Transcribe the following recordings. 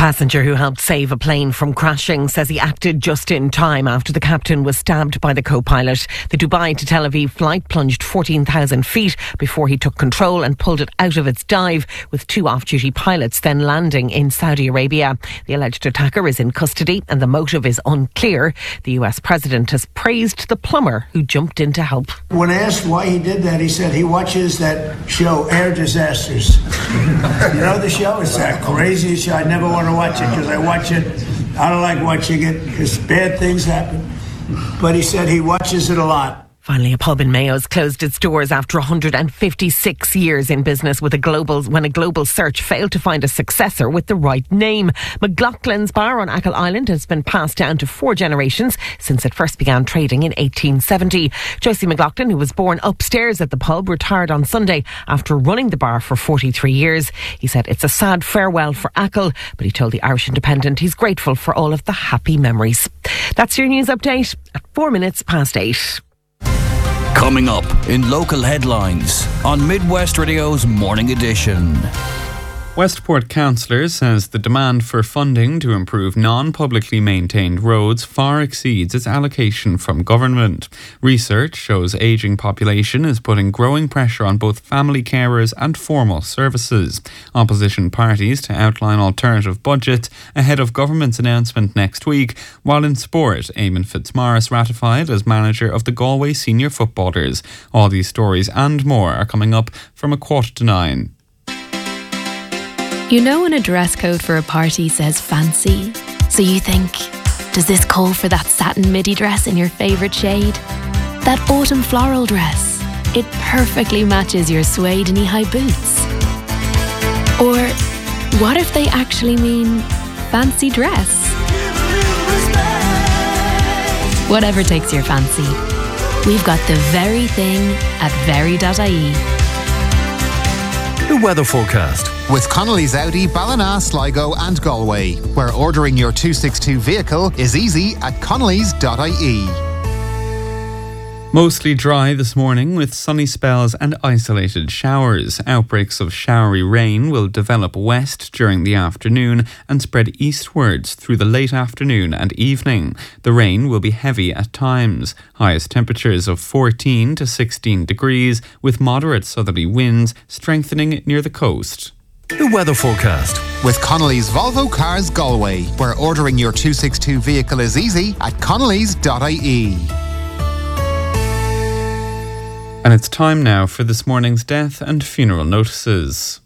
passenger who helped save a plane from crashing says he acted just in time after the captain was stabbed by the co-pilot. The Dubai to Tel Aviv flight plunged 14,000 feet before he took control and pulled it out of its dive, with two off-duty pilots then landing in Saudi Arabia. The alleged attacker is in custody and the motive is unclear. The US president has praised the plumber who jumped in to help. When asked why he did that, he said he watches that show, Air Disasters. You know the show? It's that crazy show. I never want to watch it because I watch it. I don't like watching it because bad things happen. But he said he watches it a lot. Finally, a pub in Mayo's closed its doors after 156 years in business when a global search failed to find a successor with the right name. McLaughlin's Bar on Achill Island has been passed down to 4 generations since it first began trading in 1870. Josie McLaughlin, who was born upstairs at the pub, retired on Sunday after running the bar for 43 years. He said it's a sad farewell for Achill, but he told the Irish Independent he's grateful for all of the happy memories. That's your news update at 8:04. Coming up in local headlines on Midwest Radio's Morning Edition. Westport Councillor says the demand for funding to improve non-publicly maintained roads far exceeds its allocation from government. Research shows ageing population is putting growing pressure on both family carers and formal services. Opposition parties to outline alternative budgets ahead of government's announcement next week, while in sport, Eamon Fitzmaurice ratified as manager of the Galway senior footballers. All these stories and more are coming up from 8:45. You know when a dress code for a party says fancy, so you think, does this call for that satin midi dress in your favourite shade? That autumn floral dress, it perfectly matches your suede knee-high boots. Or what if they actually mean fancy dress? Whatever takes your fancy, we've got the very thing at very.ie. The weather forecast with Connolly's Audi, Ballina, Sligo and Galway, where ordering your 262 vehicle is easy at connolly's.ie. Mostly dry this morning with sunny spells and isolated showers. Outbreaks of showery rain will develop west during the afternoon and spread eastwards through the late afternoon and evening. The rain will be heavy at times. Highest temperatures of 14 to 16 degrees with moderate southerly winds strengthening near the coast. The weather forecast with Connolly's Volvo Cars Galway, where ordering your 262 vehicle is easy at connolly's.ie. And it's time now for this morning's death and funeral notices.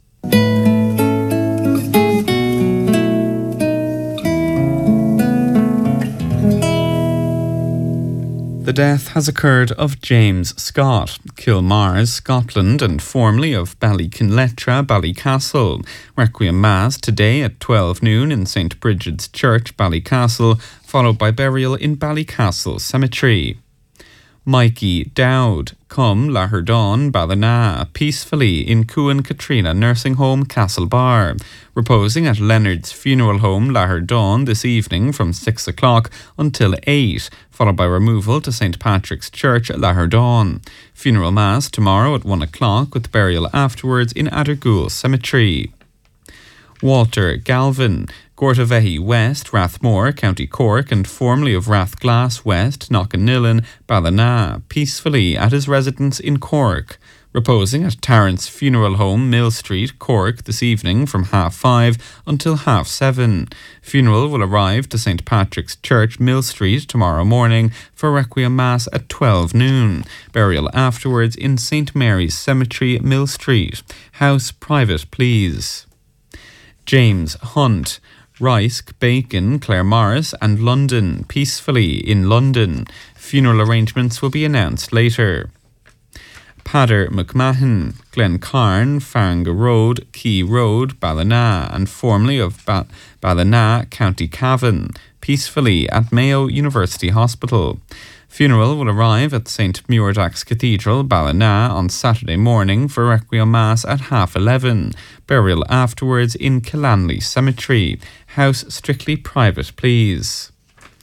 The death has occurred of James Scott, Kilmars, Scotland, and formerly of Ballykinletra, Ballycastle. Requiem Mass today at 12 noon in St. Bridget's Church, Ballycastle, followed by burial in Ballycastle Cemetery. Mikey Dowd, Cum Laherdon, Ballina, peacefully in Cuan Katrina Nursing Home, Castlebar. Reposing at Leonard's Funeral Home, Laherdon, this evening from 6 o'clock until 8, followed by removal to St. Patrick's Church, Laherdon. Funeral Mass tomorrow at 1 o'clock with burial afterwards in Addergoole Cemetery. Walter Galvin, Gortavehi West, Rathmore, County Cork, and formerly of Rathglass West, Knockannillan, Ballina, peacefully at his residence in Cork. Reposing at Tarrant's Funeral Home, Mill Street, Cork, this evening from 5:30 until 7:30. Funeral will arrive to St. Patrick's Church, Mill Street, tomorrow morning for Requiem Mass at 12 noon. Burial afterwards in St. Mary's Cemetery, Mill Street. House private, please. James Hunt, Rysk, Bacon, Claremorris and London, peacefully in London. Funeral arrangements will be announced later. Padder McMahon, Glencarn, Farringa Road, Key Road, Ballina, and formerly of Ballina, County Cavan, peacefully at Mayo University Hospital. Funeral will arrive at St. Muirdax Cathedral, Ballina, on Saturday morning for Requiem Mass at 11:30. Burial afterwards in Killanley Cemetery. House strictly private, please.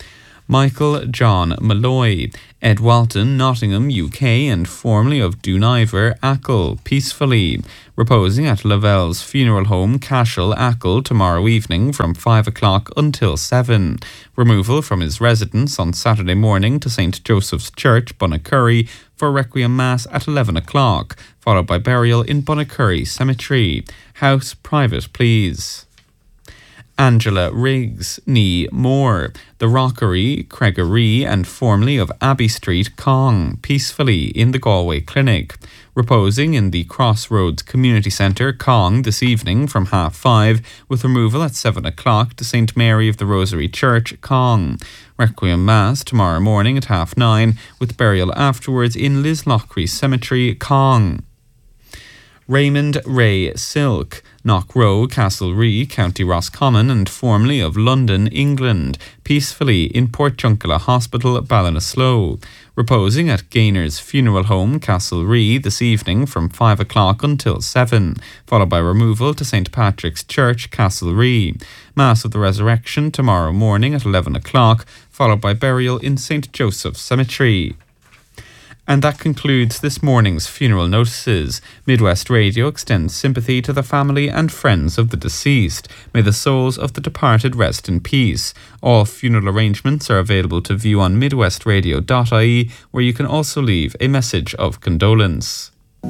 Michael John Malloy. Ed Walton, Nottingham, UK, and formerly of Dooniver, Achill, peacefully. Reposing at Lavelle's funeral home, Cashel, Achill, tomorrow evening from 5 o'clock until 7. Removal from his residence on Saturday morning to St. Joseph's Church, Bunnacurry, for Requiem Mass at 11 o'clock, followed by burial in Bunnacurry Cemetery. House private, please. Angela Riggs, Nee Moore, The Rockery, Craigaree, and formerly of Abbey Street, Cong, peacefully in the Galway Clinic. Reposing in the Crossroads Community Centre, Cong, this evening from 5:30, with removal at 7 o'clock to St. Mary of the Rosary Church, Cong. Requiem Mass tomorrow morning at 9:30, with burial afterwards in Lislochry Cemetery, Cong. Raymond Ray Silk, Knockrow, Castlerea, County Roscommon, and formerly of London, England, peacefully in Portjunkella Hospital, Ballinasloe. Reposing at Gainer's Funeral Home, Castlerea, this evening from 5 o'clock until 7, followed by removal to St. Patrick's Church, Castlerea. Mass of the Resurrection tomorrow morning at 11 o'clock, followed by burial in St. Joseph's Cemetery. And that concludes this morning's funeral notices. Midwest Radio extends sympathy to the family and friends of the deceased. May the souls of the departed rest in peace. All funeral arrangements are available to view on midwestradio.ie, where you can also leave a message of condolence.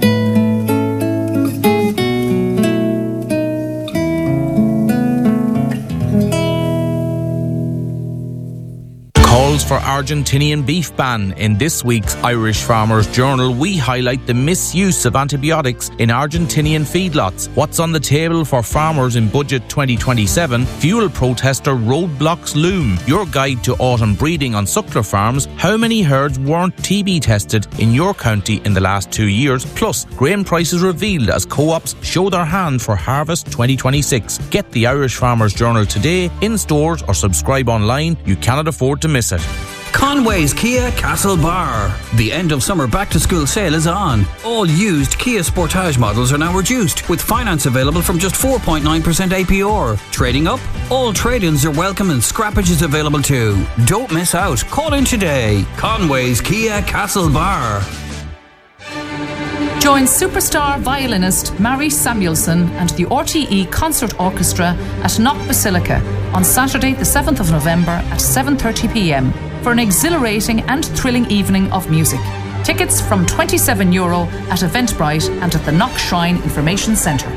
For Argentinian beef ban. In this week's Irish Farmers Journal, we highlight the misuse of antibiotics in Argentinian feedlots. What's on the table for farmers in Budget 2027? Fuel protester roadblocks loom. Your guide to autumn breeding on suckler farms. How many herds weren't TB tested in your county in the last 2 years? Plus, grain prices revealed as co-ops show their hand for harvest 2026. Get the Irish Farmers Journal today, in stores or subscribe online. You cannot afford to miss it. Conway's Kia Castlebar. The end of summer back to school sale is on. All used Kia Sportage models are now reduced, with finance available from just 4.9% APR. Trading up? All trade-ins are welcome and scrappage is available too. Don't miss out. Call in today. Conway's Kia Castlebar. Join superstar violinist Mary Samuelson and the RTE Concert Orchestra at Knock Basilica on Saturday the 7th of November at 7:30 p.m. for an exhilarating and thrilling evening of music. Tickets from €27 at Eventbrite and at the Knock Shrine Information Centre.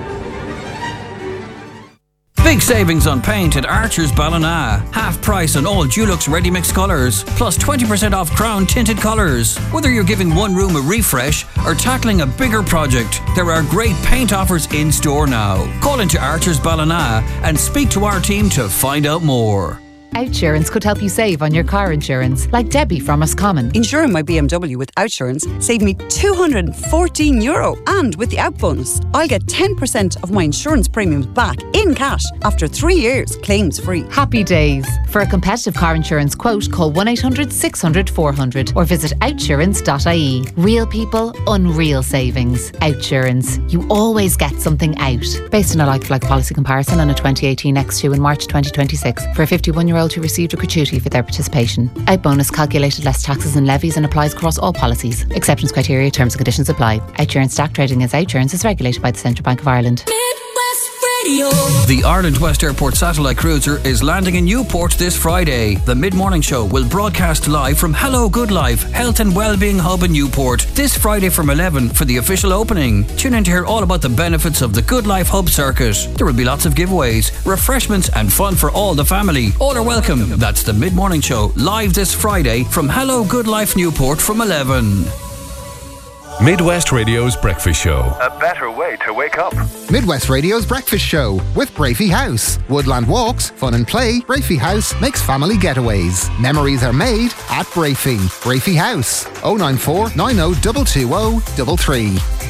Big savings on paint at Archer's Ballina. Half price on all Dulux Ready Mix colours, plus 20% off Crown tinted colours. Whether you're giving one room a refresh or tackling a bigger project, there are great paint offers in store now. Call into Archer's Ballina and speak to our team to find out more. Outsurance could help you save on your car insurance, like Debbie from Roscommon. Insuring my BMW with Outsurance saved me €214, and with the Out bonus, I'll get 10% of my insurance premiums back in cash after 3 years, claims free. Happy days. For a competitive car insurance quote, call 1-800-600-400 or visit outsurance.ie. Real people, unreal savings. Outsurance. You always get something out. Based on a like-for-like policy comparison on a 2018 X2 in March 2026 for a 51-year-old who received a gratuity for their participation. Out bonus calculated less taxes and levies and applies across all policies. Exceptions, criteria, terms and conditions apply. Outsurance stock trading as Outsurance is regulated by the Central Bank of Ireland. The Ireland West Airport satellite cruiser is landing in Newport this Friday. The mid-morning show will broadcast live from Hello Good Life Health and Wellbeing Hub in Newport this Friday from 11 for the official opening. Tune in to hear all about the benefits of the Good Life Hub circuit. There will be lots of giveaways, refreshments and fun for all the family. All are welcome. That's the mid-morning show live this Friday from Hello Good Life Newport from 11. Midwest Radio's Breakfast Show. A better way to wake up. Midwest Radio's Breakfast Show with Brafey House. Woodland walks, fun and play. Brafey House makes family getaways. Memories are made at Brafey. Brafey House. 094 90 220 33.